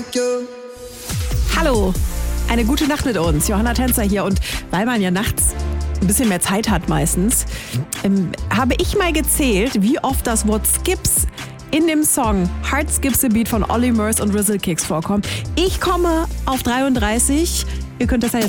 Hallo, eine gute Nacht mit uns. Johanna Tänzer hier. Und weil man ja nachts ein bisschen mehr Zeit hat meistens, habe ich mal gezählt, wie oft das Wort Skips in dem Song Heart Skips a Beat von Olly Murs und Rizzle Kicks vorkommt. Ich komme auf 33. Ihr könnt das ja jetzt